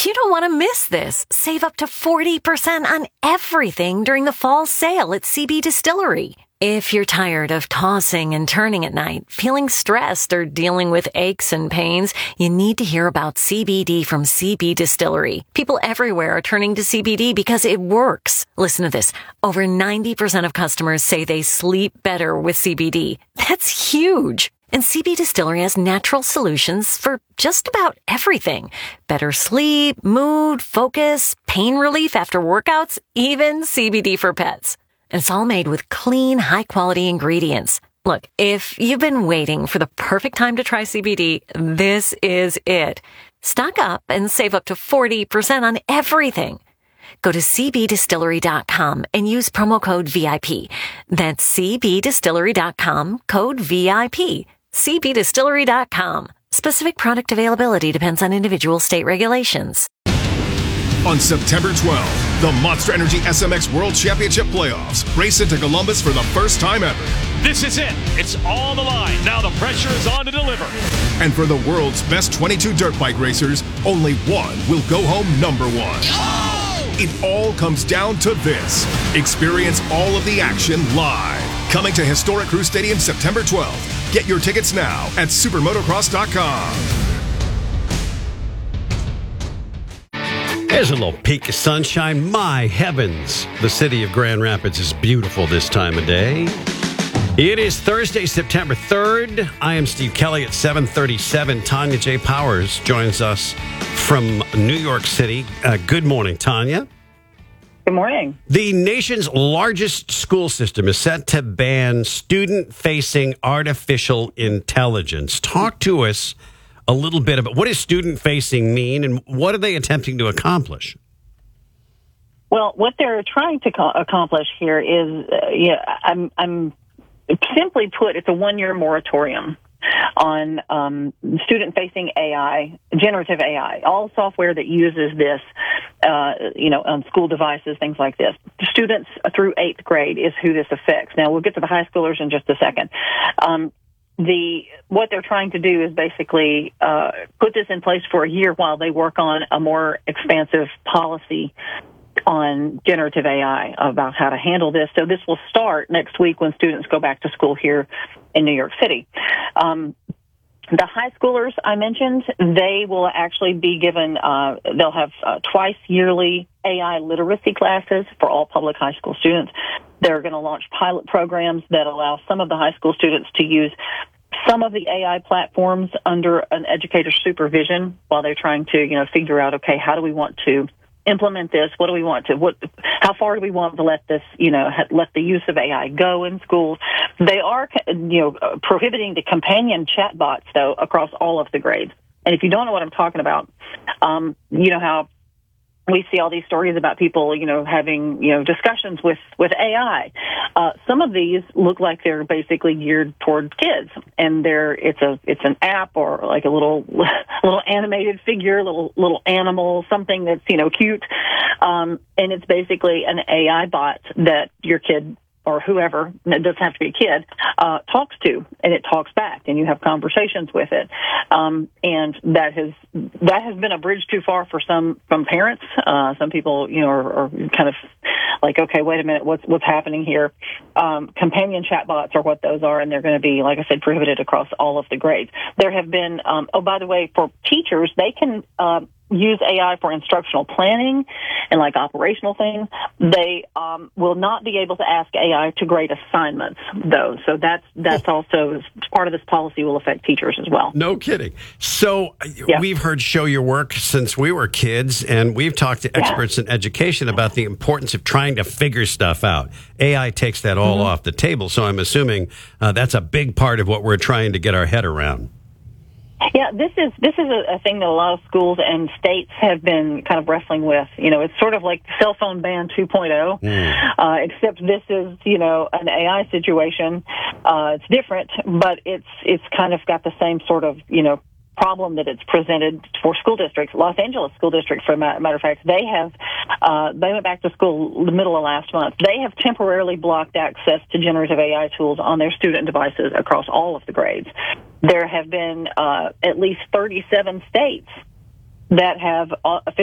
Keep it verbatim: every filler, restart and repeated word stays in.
You don't want to miss this. Save up to forty percent on everything during the fall sale at C B Distillery. If you're tired of tossing and turning at night, feeling stressed, or dealing with aches and pains, you need to hear about C B D from C B Distillery. People everywhere are turning to C B D because it works. Listen to this. Over ninety percent of customers say they sleep better with C B D. That's huge. And C B Distillery has natural solutions for just about everything. Better sleep, mood, focus, pain relief after workouts, even C B D for pets. And it's all made with clean, high-quality ingredients. Look, if you've been waiting for the perfect time to try C B D, this is it. Stock up and save up to forty percent on everything. Go to c b distillery dot com and use promo code V I P. That's c b distillery dot com, code V I P. c b distillery dot com. Specific product availability depends on individual state regulations. On September twelfth, the Monster Energy S M X World Championship Playoffs race into Columbus for the first time ever. This is it. It's on the line. Now the pressure is on to deliver. And for the world's best twenty-two dirt bike racers, only one will go home number one. Oh! It all comes down to this. Experience all of the action live. Coming to historic Crew Stadium September twelfth. Get your tickets now at supermotocross dot com. There's a little peak of sunshine. My heavens, the city of Grand Rapids is beautiful this time of day. It is Thursday, September third. I am Steve Kelly at seven thirty-seven. Tanya J. Powers joins us from New York City. Uh, good morning, Tanya. Good morning. The nation's largest school system is set to ban student-facing artificial intelligence. Talk to us a little bit about what does student-facing mean and what are they attempting to accomplish? Well, what they're trying to co- accomplish here is, uh, yeah, I'm, I'm simply put, it's a one-year moratorium on um, student-facing A I, generative A I, all software that uses this, uh, you know, on school devices, things like this. Students through eighth grade is who this affects. Now, we'll get to the high schoolers in just a second. Um, the what they're trying to do is basically uh, put this in place for a year while they work on a more expansive policy on generative A I about how to handle this. So this will start next week when students go back to school here in New York City. Um, the high schoolers I mentioned, they will actually be given, uh, they'll have uh, twice yearly A I literacy classes for all public high school students. They're going to launch pilot programs that allow some of the high school students to use some of the A I platforms under an educator's supervision while they're trying to, you know, figure out, okay, how do we want to implement this? What do we want to, what, how far do we want to let this, you know, let the use of A I go in schools? They are, you know, prohibiting the companion chatbots, though, across all of the grades. And if you don't know what I'm talking about, um, you know how we see all these stories about people, you know, having, you know, discussions with, with A I. Uh, some of these look like they're basically geared toward kids, and they're, it's a, it's an app or like a little, little animated figure, little, little animal, something that's, you know, cute. Um, and it's basically an A I bot that your kid or whoever, it doesn't have to be a kid, uh, talks to, and it talks back, and you have conversations with it. Um, and that has, that has been a bridge too far for some, from parents. Uh, some people, you know, are, are kind of like, okay, wait a minute, what's, what's happening here? Um, companion chatbots are what those are, and they're going to be, like I said, prohibited across all of the grades. There have been, um, oh, by the way, for teachers, they can, um, use A I for instructional planning and like operational things. They um, will not be able to ask A I to grade assignments, though. So that's that's also part of this policy will affect teachers as well. No kidding. So yeah. We've heard Show Your Work since we were kids, and we've talked to experts yeah. in education about the importance of trying to figure stuff out. A I takes that all mm-hmm. off the table. So I'm assuming uh, that's a big part of what we're trying to get our head around. Yeah, this is this is a, a thing that a lot of schools and states have been kind of wrestling with. You know, it's sort of like cell phone ban two point oh, mm. uh, except this is, you know, an A I situation. Uh, it's different, but it's it's kind of got the same sort of, you know, problem that it's presented for school districts. Los Angeles School District, for a matter of fact, they have, uh, they went back to school the middle of last month. They have temporarily blocked access to generative A I tools on their student devices across all of the grades. There have been uh, at least thirty-seven states that have uh, officially